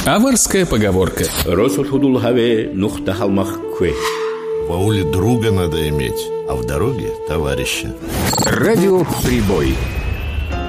Аварская поговорка. В ауле друга надо иметь, а в дороге товарища. Радио «Прибой».